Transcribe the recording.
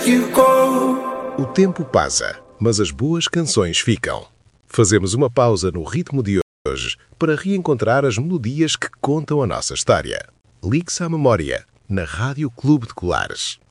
let you go. O tempo passa, mas as boas canções ficam. Fazemos uma pausa no ritmo de hoje para reencontrar as melodias que contam a nossa história. Ligue-se à memória, na Rádio Clube de Colares.